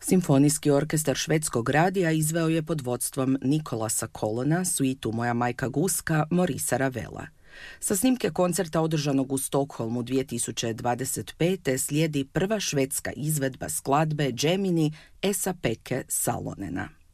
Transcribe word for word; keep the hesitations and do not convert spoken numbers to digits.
Simfonijski orkestar švedskog radija izveo je pod vodstvom Nikolasa Kolona suitu Moja majka Guska Morisa Ravela. Sa snimke koncerta održanog u Stokholmu dvije tisuće dvadeset pete slijedi prva švedska izvedba skladbe Gemini Esa-Pekka Salonena.